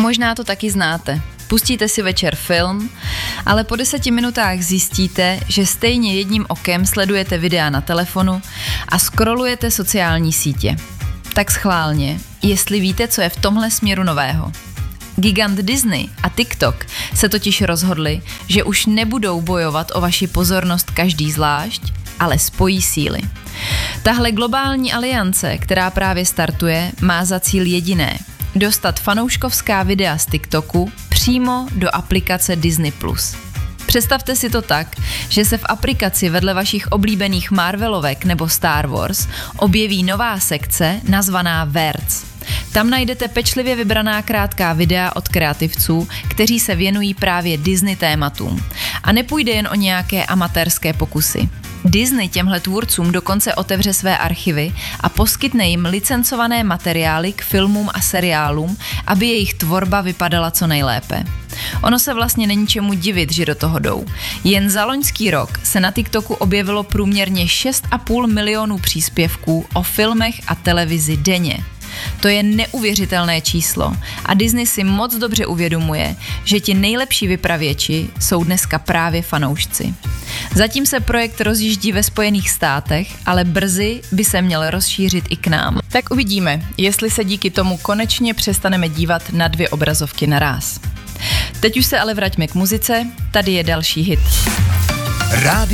Možná to taky znáte. Pustíte si večer film, ale po 10 minutách zjistíte, že stejně jedním okem sledujete videa na telefonu a scrollujete sociální sítě. Tak schválně, jestli víte, co je v tomhle směru nového. Gigant Disney a TikTok se totiž rozhodli, že už nebudou bojovat o vaši pozornost každý zvlášť, ale spojí síly. Tahle globální aliance, která právě startuje, má za cíl jediné – dostat fanouškovská videa z TikToku přímo do aplikace Disney+. Představte si to tak, že se v aplikaci vedle vašich oblíbených Marvelovek nebo Star Wars objeví nová sekce nazvaná Verts. Tam najdete pečlivě vybraná krátká videa od kreativců, kteří se věnují právě Disney tématům. A nepůjde jen o nějaké amatérské pokusy. Disney těmhle tvůrcům dokonce otevře své archivy a poskytne jim licencované materiály k filmům a seriálům, aby jejich tvorba vypadala co nejlépe. Ono se vlastně není čemu divit, že do toho jdou. Jen za loňský rok se na TikToku objevilo průměrně 6,5 milionů příspěvků o filmech a televizi denně. To je neuvěřitelné číslo a Disney si moc dobře uvědomuje, že ti nejlepší vypravěči jsou dneska právě fanoušci. Zatím se projekt rozjíždí ve Spojených státech, ale brzy by se měl rozšířit i k nám. Tak uvidíme, jestli se díky tomu konečně přestaneme dívat na 2 obrazovky naráz. Teď už se ale vraťme k muzice, tady je další hit.